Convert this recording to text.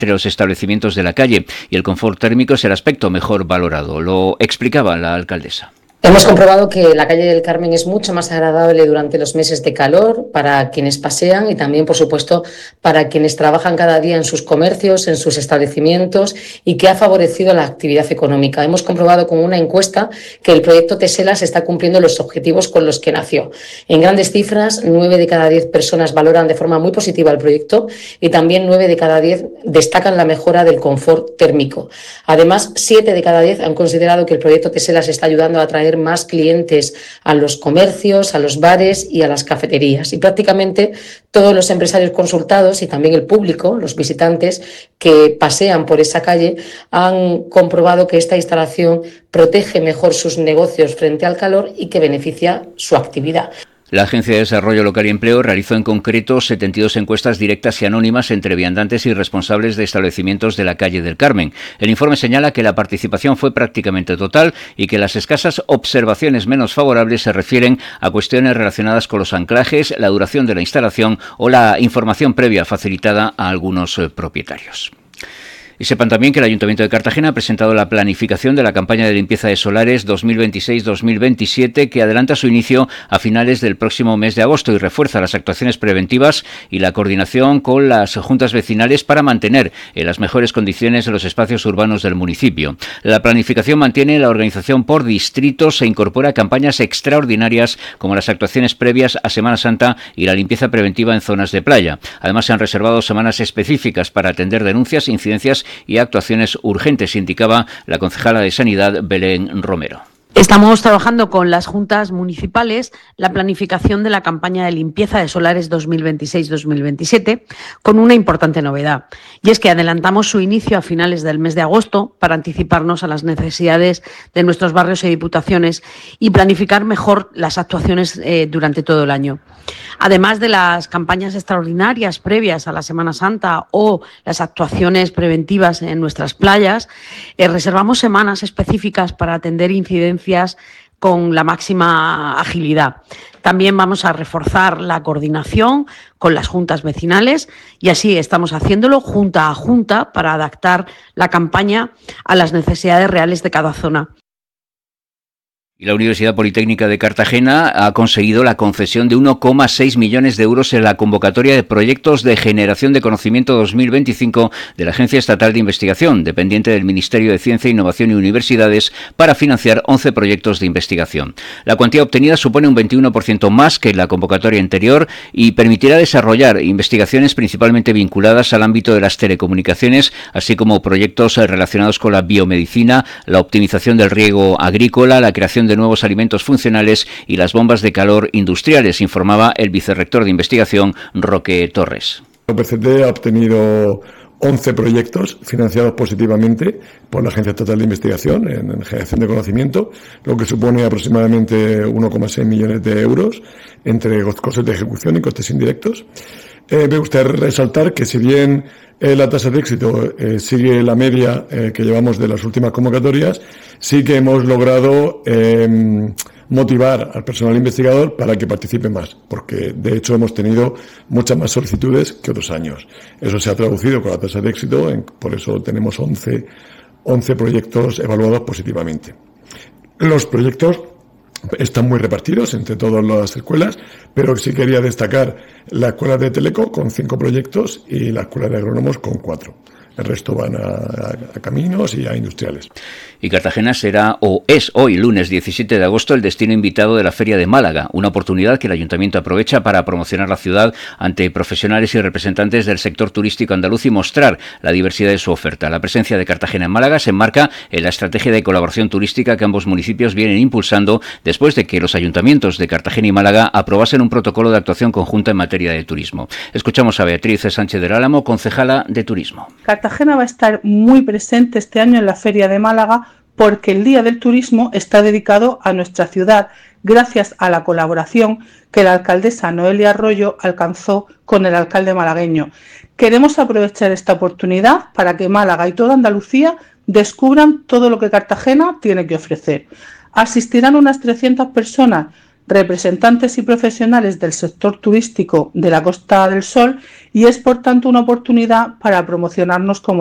entre los establecimientos de la calle y el confort térmico es el aspecto mejor valorado. Lo explicaba la alcaldesa. Hemos comprobado que la calle del Carmen es mucho más agradable durante los meses de calor para quienes pasean y también, por supuesto, para quienes trabajan cada día en sus comercios, en sus establecimientos, y que ha favorecido la actividad económica. Hemos comprobado con una encuesta que el proyecto Teselas está cumpliendo los objetivos con los que nació. En grandes cifras, 9 de cada 10 personas valoran de forma muy positiva el proyecto y también 9 de cada 10 destacan la mejora del confort térmico. Además, 7 de cada 10 han considerado que el proyecto Teselas está ayudando a atraer más clientes a los comercios, a los bares y a las cafeterías. Y prácticamente todos los empresarios consultados y también el público, los visitantes que pasean por esa calle, han comprobado que esta instalación protege mejor sus negocios frente al calor y que beneficia su actividad. La Agencia de Desarrollo Local y Empleo realizó en concreto 72 encuestas directas y anónimas entre viandantes y responsables de establecimientos de la calle del Carmen. El informe señala que la participación fue prácticamente total y que las escasas observaciones menos favorables se refieren a cuestiones relacionadas con los anclajes, la duración de la instalación o la información previa facilitada a algunos propietarios. Y sepan también que el Ayuntamiento de Cartagena ha presentado la planificación de la campaña de limpieza de solares 2026-2027, que adelanta su inicio a finales del próximo mes de agosto y refuerza las actuaciones preventivas y la coordinación con las juntas vecinales para mantener en las mejores condiciones los espacios urbanos del municipio. La planificación mantiene la organización por distritos e incorpora campañas extraordinarias como las actuaciones previas a Semana Santa y la limpieza preventiva en zonas de playa. Además, se han reservado semanas específicas para atender denuncias, incidencias y actuaciones urgentes, indicaba la concejala de Sanidad, Belén Romero. Estamos trabajando con las juntas municipales la planificación de la campaña de limpieza de solares 2026-2027 con una importante novedad, y es que adelantamos su inicio a finales del mes de agosto para anticiparnos a las necesidades de nuestros barrios y diputaciones y planificar mejor las actuaciones durante todo el año. Además de las campañas extraordinarias previas a la Semana Santa o las actuaciones preventivas en nuestras playas, reservamos semanas específicas para atender incidencias con la máxima agilidad. También vamos a reforzar la coordinación con las juntas vecinales y así estamos haciéndolo junta a junta para adaptar la campaña a las necesidades reales de cada zona. Y la Universidad Politécnica de Cartagena ha conseguido la concesión de 1,6 millones de euros en la convocatoria de proyectos de generación de conocimiento 2025 de la Agencia Estatal de Investigación, dependiente del Ministerio de Ciencia, Innovación y Universidades, para financiar 11 proyectos de investigación. La cuantía obtenida supone un 21% más que en la convocatoria anterior y permitirá desarrollar investigaciones principalmente vinculadas al ámbito de las telecomunicaciones, así como proyectos relacionados con la biomedicina, la optimización del riego agrícola, la creación de nuevos alimentos funcionales y las bombas de calor industriales, informaba el vicerrector de investigación, Roque Torres. La UPCT ha obtenido 11 proyectos financiados positivamente por la Agencia Estatal de Investigación en generación de conocimiento, lo que supone aproximadamente 1,6 millones de euros entre costes de ejecución y costes indirectos. Me gustaría resaltar que si bien la tasa de éxito sigue la media que llevamos de las últimas convocatorias, sí que hemos logrado motivar al personal investigador para que participe más, porque de hecho hemos tenido muchas más solicitudes que otros años. Eso se ha traducido con la tasa de éxito, por eso tenemos 11 proyectos evaluados positivamente. Los proyectos están muy repartidos entre todas las escuelas, pero sí quería destacar la escuela de Teleco con 5 proyectos y la escuela de agrónomos con 4. El resto van a caminos y a industriales. Y Cartagena será o es hoy, lunes 17 de agosto, el destino invitado de la Feria de Málaga, una oportunidad que el Ayuntamiento aprovecha para promocionar la ciudad ante profesionales y representantes del sector turístico andaluz y mostrar la diversidad de su oferta. La presencia de Cartagena en Málaga se enmarca en la estrategia de colaboración turística que ambos municipios vienen impulsando después de que los ayuntamientos de Cartagena y Málaga aprobasen un protocolo de actuación conjunta en materia de turismo. Escuchamos a Beatriz Sánchez del Álamo, concejala de Turismo. Cartagena va a estar muy presente este año en la Feria de Málaga porque el Día del Turismo está dedicado a nuestra ciudad gracias a la colaboración que la alcaldesa Noelia Arroyo alcanzó con el alcalde malagueño. Queremos aprovechar esta oportunidad para que Málaga y toda Andalucía descubran todo lo que Cartagena tiene que ofrecer. Asistirán unas 300 personas, representantes y profesionales del sector turístico de la Costa del Sol, y es por tanto una oportunidad para promocionarnos como